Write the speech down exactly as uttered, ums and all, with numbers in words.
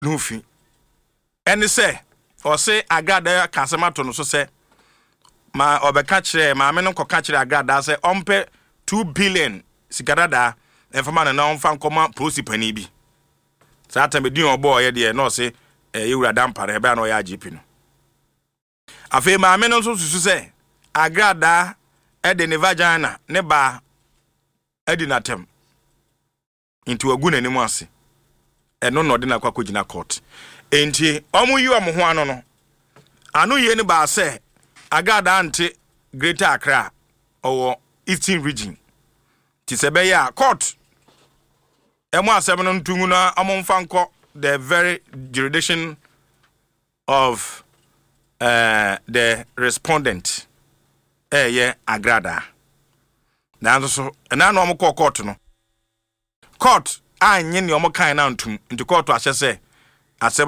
no fi ene se o se agrada kasemato no so se ma obeka kire ma me no koka kire agrada se ompe two billion sigarada enfama na onfa nkoma prosipani bi sa ata me din obo ye de no se yewura dampare be na o ya G P no afi ma me no so susu se agrada e de ne vagina ne ba edi natem into agu nanim ase eno no de na kwa kogina court enti omu yi omo ho ano no anu ye ne ba se agrada ante Greater Accra or Eastern region ti se be ya court emu asem no ntungu na amomfa nko the very jurisdiction of uh, the respondent eh ye agrada na so na no omko court no court anye ne omkan na ntum nti court ahye se asem